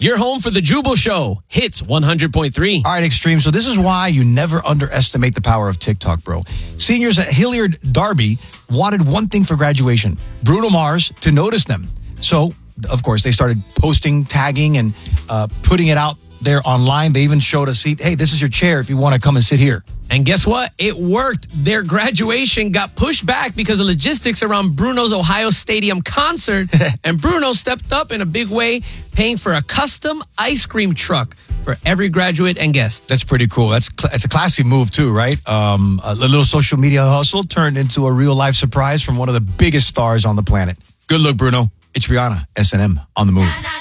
Your home for the Jubal Show. Hits 100.3. All right, Extreme. So this is why you never underestimate the power of TikTok, bro. Seniors at Hilliard Darby wanted one thing for graduation, Bruno Mars to notice them. So, of course, they started posting, tagging, and putting it out there online. They even showed a seat. Hey, this is your chair if you want to come and sit here. And guess what? It worked. Their graduation got pushed back because of logistics around Bruno's Ohio Stadium concert. And Bruno stepped up in a big way, paying for a custom ice cream truck for every graduate and guest. That's pretty cool. That's a classy move too, right? A little social media hustle turned into a real life surprise from one of the biggest stars on the planet. Good look, Bruno. It's Rihanna, S&M on the move.